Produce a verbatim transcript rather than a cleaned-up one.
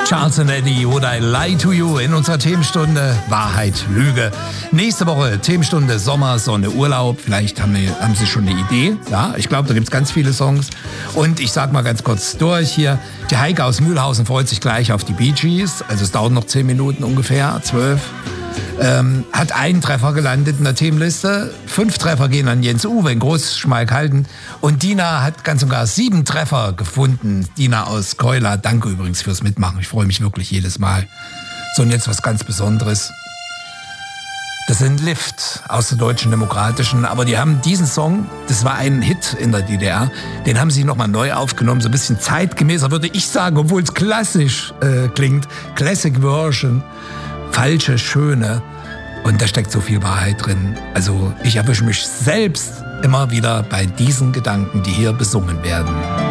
Charles and Eddie, Would I Lie to You in unserer Themenstunde Wahrheit, Lüge. Nächste Woche Themenstunde Sommer, Sonne, Urlaub. Vielleicht haben, wir, haben Sie schon eine Idee. Ja, ich glaube, da gibt es ganz viele Songs. Und ich sag mal ganz kurz durch hier. Die Heike aus Mühlhausen freut sich gleich auf die Bee Gees. Also es dauert noch zehn Minuten ungefähr, zwölf. Ähm, hat einen Treffer gelandet in der Themenliste. Fünf Treffer gehen an Jens Uwe in Großschmalkalden. Und Dina hat ganz und gar sieben Treffer gefunden. Dina aus Keula. Danke übrigens fürs Mitmachen. Ich freue mich wirklich jedes Mal. So, und jetzt was ganz Besonderes. Das sind Lift aus der Deutschen Demokratischen. Aber die haben diesen Song, das war ein Hit in der D D R, den haben sie nochmal neu aufgenommen. So ein bisschen zeitgemäßer, würde ich sagen, obwohl es klassisch äh, klingt. Classic Version. Falsche, schöne. Und da steckt so viel Wahrheit drin. Also ich erwische mich selbst immer wieder bei diesen Gedanken, die hier besungen werden.